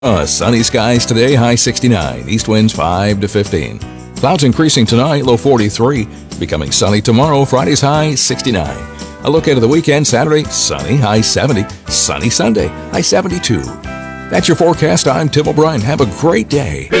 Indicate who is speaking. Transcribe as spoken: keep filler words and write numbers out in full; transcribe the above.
Speaker 1: Uh, sunny skies today, high sixty-nine. East winds five to fifteen. Clouds increasing tonight, low forty-three. Becoming sunny tomorrow, Friday's high sixty-nine. A look ahead of the weekend, Saturday, sunny, high seventy. Sunny Sunday, high seventy-two. That's your forecast. I'm Tim O'Brien. Have a great day.